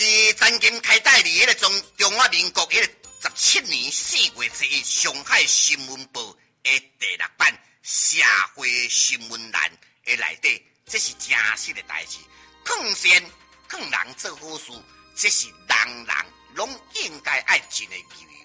是曾经开代理迄个中华民国迄个17年4月1日上海新闻报的第6版社会新闻栏的内底，这是真实的代志。劝善劝人做好事，这是人人拢应该爱尽的义务。